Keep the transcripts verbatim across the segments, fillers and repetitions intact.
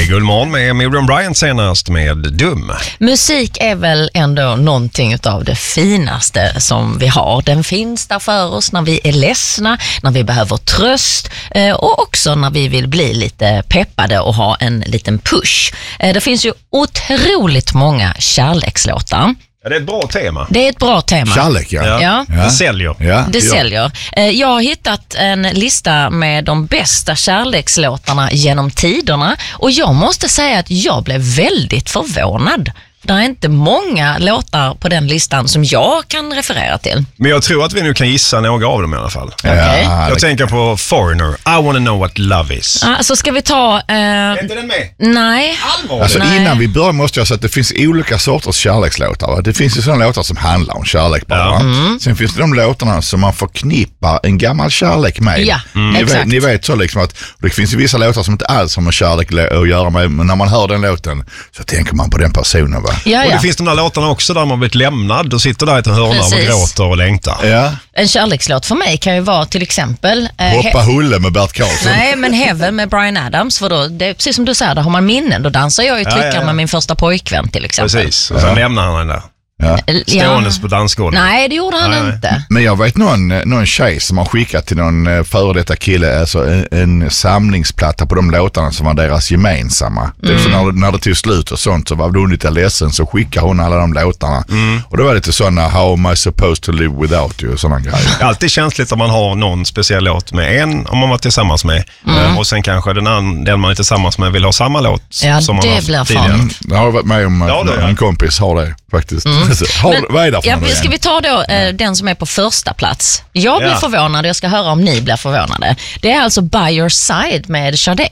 Guldmorgon med Miriam Bryant senast med Dum. Musik är väl ändå någonting av det finaste som vi har. Den finns där för oss när vi är ledsna, när vi behöver tröst och också när vi vill bli lite peppade och ha en liten push. Det finns ju otroligt många kärlekslåtar. Ja, det är ett bra tema. Det är ett bra tema. Kärlek, ja. Ja. Ja. Det säljer. Ja. Det ja. säljer. Jag har hittat en lista med de bästa kärlekslåtarna genom tiderna och jag måste säga att jag blev väldigt förvånad. Det är inte många låtar på den listan som jag kan referera till. Men jag tror att vi nu kan gissa några av dem i alla fall. Okej. Ja, Jag det- tänker på Foreigner. I wanna know what love is. Ja, så ska vi ta... Eh, Är inte den med? nej. Allvar? Alltså Nej. innan vi börjar måste jag säga att det finns olika sorters kärlekslåtar. Va? Det finns ju sådana låtar som handlar om kärlek bara. Ja. Va? Mm. Sen finns det de låtarna som man förknippar en gammal kärlek med. Ja, mm. ni, exakt. vet, ni vet så liksom att det finns ju vissa låtar som inte alls har med kärlek att göra med, men när man hör den låten så tänker man på den personen. Va? Ja, Och ja. det finns de där låtarna också där man blivit lämnad och sitter där i ett hörn och Precis. gråter och längtar. Ja. En kärlekslåt för mig kan ju vara till exempel... eh, Hoppa he- hulle med Bert Karlsson. Nej, men Heaven med Bryan Adams, för då, det är precis som du säger, där har man minnen. Då dansar jag ju Ja, tryckare ja, ja. med min första pojkvän till exempel. Precis. Och sen lämnar han den där. Ja. Ståendes på dansgården. Nej, det gjorde han Nej, nej. inte. Men jag vet någon, någon tjej som har skickat till någon eh, före detta kille alltså en, en samlingsplatta på de låtarna som var deras gemensamma. Det är så när, när det tog slut och sånt så var hon lite ledsen så skickade hon alla de låtarna. Och det var lite sådana How am I supposed to live without you och sådana grejer. Det är alltid känsligt om man har någon speciell låt med en om man var tillsammans med och sen kanske den, an, den man är tillsammans med vill ha samma låt Ja, som man det har haft blir tidigare. fan. Jag har varit med om att Ja, det är en jag. kompis har det faktiskt. har, Men- vad är det för Ja, något ska igen? vi ta då eh, den som är på första plats? Jag blir Ja. förvånad och jag ska höra om ni blir förvånade. Det är alltså By Your Side med Sade.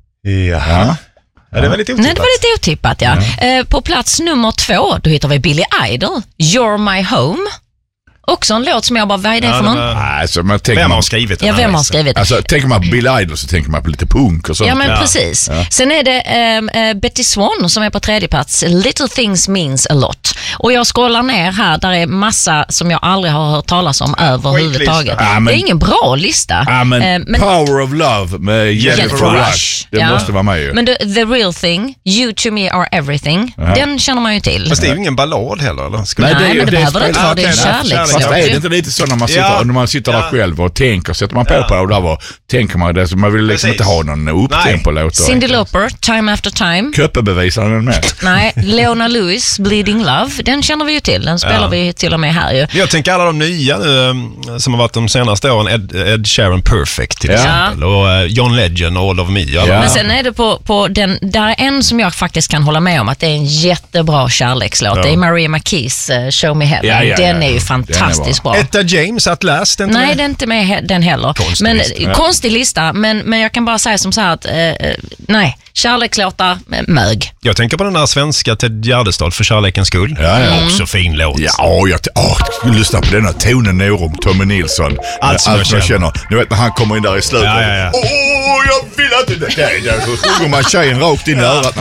Jaha. Ja, det var lite Nej, det otippat. var lite otippat, ja. Eh, på plats nummer två, då hittar vi Billy Idol, You're My Home. Också en låt som jag bara, vad är det Ja, för det någon? var- Alltså, man tänker Vem man, har skrivit den Ja, här vem har listan? skrivit? alltså, tänker man på Bill Idol så tänker man på lite punk och sånt. Ja, men Ja. precis. Sen är det ehm, eh, Betty Swan som är på tredje plats. Little Things Means a Lot. Och jag scrollar ner här, där är massa som jag aldrig har hört talas om överhuvudtaget. Ja, men- Det är ingen bra lista. Ja, men, Eh, men Power of Love med Jennifer, Jennifer Rush. Rush. Det Ja. måste vara med ju. Men the, the Real Thing, You to Me Are Everything, den känner man ju till. Fast det är ju ingen ballad heller, eller? Skulle Nej, det är ju- men det det behöver det inte spelar- vara. Det är en Ah, okej, nej, kärlekslåt. Fast är det ju. inte lite så när man sitter, Ja. när man sitter där Ja. själv och tänker, sätter man på på det där och tänker man det, så man vill liksom Precis. inte ha någon upptempo-låt. Cyndi Lauper, Time After Time. Köppebevisar den med. Nej, Leona Lewis, Bleeding Love, den känner vi ju till. Den spelar Ja. vi till och med här ju. Jag tänker alla de nya nu um, som har varit de senaste åren, Ed, Ed Sheeran Perfect till Ja. exempel och uh, John Legend och All of Me. Alla Ja. de- Men sen är det på, på den, där är en som jag faktiskt kan hålla med om att det är en jättebra kärlekslåt. Ja. Det är Maria McKees uh, Show Me Heaven. Ja, ja, den ja. är ju Den är fantastiskt bra. Etta James At Last, är inte Nej, med? det är inte med he- den heller. Konstig men, lista. ja. Konstig lista, men, men jag kan bara säga som så här att eh, eh, nej, kärlekslåtar, eh, mög. Jag tänker på den där svenska Ted Gärdestad, För kärlekens skull. Ja, ja. Också fin låt. Ja, jag, åh, jag skulle lyssna på denna tonen Norum, Tommy Nilsson. Allt som jag jag känner. Ni vet när han kommer in där i slutet. Ja, ja, ja. Åh, jag vill inte det. Det är så sjunger man tjejen rakt in i örat.